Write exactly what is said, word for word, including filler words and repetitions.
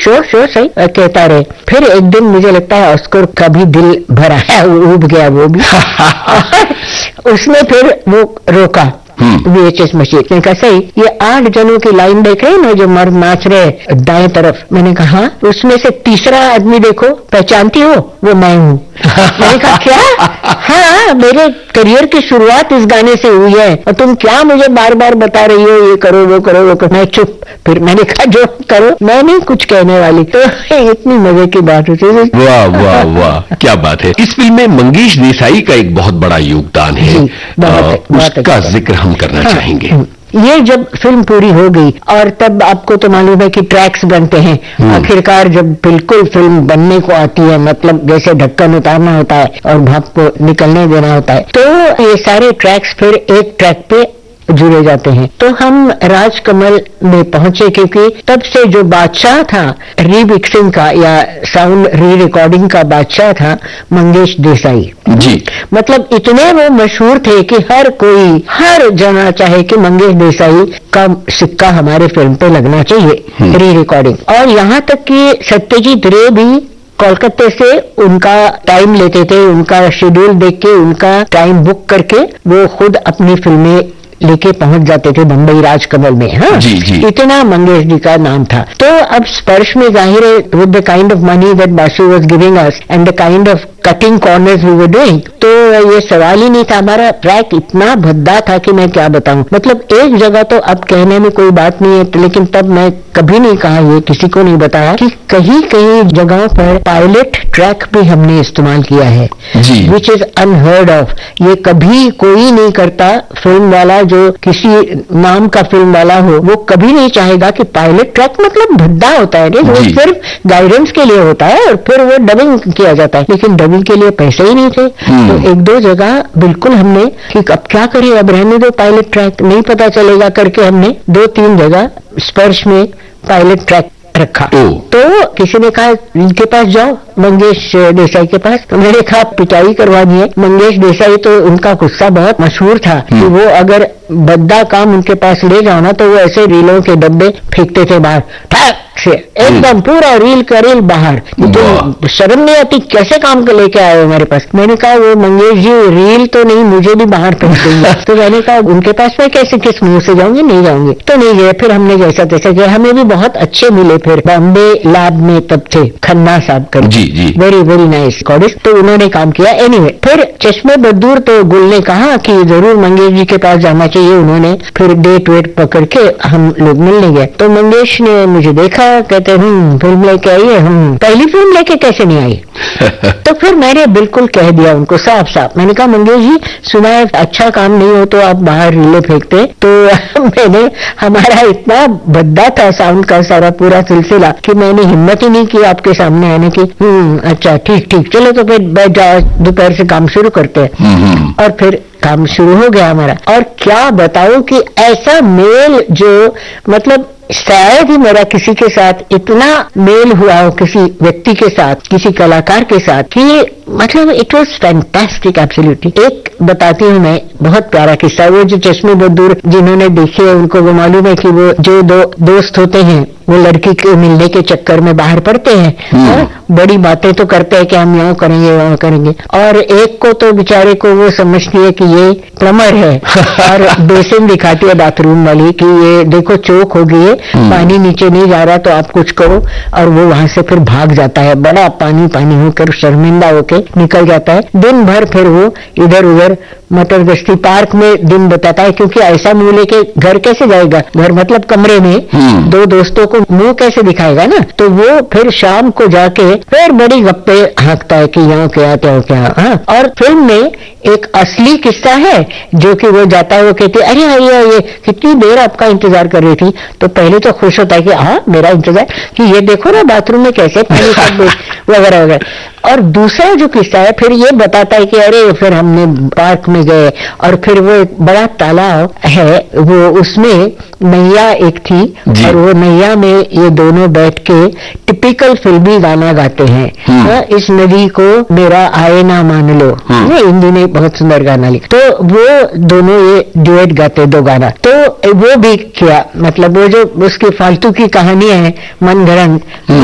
Sure sure सही कहता रहे। फिर एक दिन मुझे लगता है ऑस्कर का भी दिल भरा है, उब गया वो भी। उसने फिर वो रोका वीएचएस मशीन। मैंने कहा सही, ये आठ जनों की लाइन देख रहे हैं ना जो मर्द नाच रहे दाएं तरफ। मैंने कहा उसमें से तीसरा आदमी देखो, पहचानती हो? वो मैं हूँ। मैंने कहा क्या? हाँ, मेरे करियर की शुरुआत इस गाने से हुई है और तुम क्या मुझे बार बार बता रही हो ये करो वो करो वो करो। मैं चुप। फिर मैंने कहा जो करो, मैं नहीं कुछ कहने वाली। तो इतनी मजे की बात होती है। वाह वाह वाह, क्या बात है। इस फिल्म में मंगेश देसाई का एक बहुत बड़ा योगदान है, उसका जिक्र हम करना हाँ, चाहेंगे। ये जब फिल्म पूरी हो गई और तब आपको तो मालूम है कि ट्रैक्स बनते हैं। आखिरकार जब बिल्कुल फिल्म बनने को आती है, मतलब जैसे ढक्कन उतारना होता है और भाप को निकलने देना होता है, तो ये सारे ट्रैक्स फिर एक ट्रैक पे जुड़े जाते हैं। तो हम राजकमल में पहुंचे क्योंकि तब से जो बादशाह था रीमिक्सिंग का या साउंड री रिकॉर्डिंग का बादशाह था मंगेश देसाई जी। मतलब इतने वो मशहूर थे कि हर कोई हर जना चाहे कि मंगेश देसाई का सिक्का हमारे फिल्म पे लगना चाहिए री रिकॉर्डिंग। और यहाँ तक कि सत्यजीत रे भी कोलकाता से उनका टाइम लेते थे, उनका शेड्यूल देख के उनका टाइम बुक करके वो खुद अपनी फिल्में लेके पहुंच जाते थे बम्बई राजकमल में। हाँ जी, जी। इतना मंगेश जी का नाम था। तो अब स्पर्श में जाहिर है with the kind of money that Basu was giving us and the kind of cutting corners we were doing, तो ये सवाल ही नहीं था। हमारा ट्रैक इतना भद्दा था कि मैं क्या बताऊं। मतलब एक जगह तो अब कहने में कोई बात नहीं है, तो लेकिन तब मैं कभी नहीं कहा, ये किसी को नहीं बताया कि कहीं कहीं जगहों पर पायलट ट्रैक भी हमने इस्तेमाल किया है, विच इज अनहर्ड ऑफ। ये कभी कोई नहीं करता। फिल्म वाला जो किसी नाम का फिल्म वाला हो वो कभी नहीं चाहेगा कि पायलट ट्रैक मतलब भद्दा होता है, वो सिर्फ गाइडेंस के लिए होता है और फिर वो डबिंग किया जाता है, लेकिन डबिंग के लिए पैसे ही नहीं थे। तो एक दो जगह बिल्कुल हमने कि अब क्या करें, अब रहने दो पायलट ट्रैक, नहीं पता चलेगा करके हमने दो तीन जगह स्पर्श में पायलट ट्रैक रखा। तो किसी ने कहा इनके पास जाओ, मंगेश देसाई के पास। तो मैंने कहा पिटाई करवा दी है। मंगेश देसाई तो उनका गुस्सा बहुत मशहूर था कि वो अगर बद्दा काम उनके पास ले जाओ ना तो वो ऐसे रीलों के डब्बे फेंकते थे बाहर, ठाक से एकदम पूरा रील का रील बाहर। तो शर्म नहीं आती, कैसे काम को लेके आए हमारे पास। मैंने कहा वो मंगेश जी रील तो नहीं, मुझे भी बाहर फेंक देंगे। तो मैंने कहा उनके पास मैं कैसे किस मुंह से जाऊंगी, नहीं जाऊंगी। तो नहीं गए। फिर हमने जैसा तैसा किया। हमें भी बहुत अच्छे मिले। फिर बॉम्बे लैब में तब थे खन्ना साहब कर, जी जी, वेरी वेरी नाइस कॉडिस्ट, तो उन्होंने काम किया। एनीवे फिर चश्मे बदूर तो गुल ने कहा कि जरूर मंगेश जी के पास जाना चाहिए। उन्होंने फिर डेट वेट पकड़ के हम लोग मिलने गए। तो मंगेश ने मुझे देखा, कहते हम फिल्म लेके आई है। हम पहली फिल्म लेके कैसे नहीं आई? तो फिर मैंने बिल्कुल कह दिया उनको साफ साफ। मैंने कहा मंगेश जी सुना है अच्छा काम नहीं हो तो आप बाहर रीले फेंकते। तो मैंने हमारा इतना भद्दा था साउंड का सारा पूरा सिलसिला कि मैंने हिम्मत ही नहीं की आपके सामने आने की। हम्म अच्छा ठीक ठीक चलो तो फिर बैठ जाओ, दोपहर से काम शुरू करते हैं। और फिर काम शुरू हो गया हमारा। और क्या बताऊं कि ऐसा मेल जो मतलब शायद ही मेरा किसी के साथ इतना मेल हुआ हो, किसी व्यक्ति के साथ, किसी कलाकार के साथ, कि मतलब इट वॉज फैंटास्टिक एब्सोल्युटली। एक बताती हूँ मैं, बहुत प्यारा किस्सा। वो जो चश्मे बदूर जिन्होंने देखे है उनको वो मालूम है कि वो जो दो दोस्त होते हैं वो लड़की के मिलने के चक्कर में बाहर पड़ते हैं और बड़ी बातें तो करते हैं कि हम यहाँ करेंगे वहाँ करेंगे, और एक को तो बेचारे को वो समझती है कि ये प्लम्बर है और बेसिन दिखाती है बाथरूम वाली कि ये देखो चोक हो गई है, पानी नीचे नहीं जा रहा तो आप कुछ करो। और वो वहां से फिर भाग जाता है, बड़ा पानी पानी होकर शर्मिंदा होकर निकल जाता है। दिन भर फिर वो इधर उधर मतलब गश्ती पार्क में दिन बताता है, क्योंकि ऐसा मुंह लेके घर कैसे जाएगा, घर मतलब कमरे में दो दोस्तों को मुंह कैसे दिखाएगा ना। तो वो फिर शाम को जाके फिर बड़ी गप्पे हाँकता है कि यहाँ क्या क्या क्या। हाँ, और फिल्म में एक असली किस्सा है जो कि वो जाता है, वो कहती है अरे आइए आइए, कितनी देर आपका इंतजार कर रही थी। तो पहले तो खुश होता है कि हाँ मेरा इंतजार, कि ये देखो ना बाथरूम में कैसे पानी सब वगैरह वगैरह। और दूसरा जो किस्सा है फिर ये बताता है कि अरे फिर हमने पार्क में गए और फिर वो एक बड़ा तालाब है, वो उसमें नैया एक थी और वो नैया में ये दोनों बैठ के टिपिकल फिल्मी गाना गाते हैं। तो इस नदी को मेरा आए ना मान लो, ये हिंदी ने बहुत सुंदर गाना लिखा। तो वो दोनों ये ड्यूएट गाते दो गाना, तो वो भी किया। मतलब वो जो उसकी फालतू की कहानियां हैं मन घड़ंग,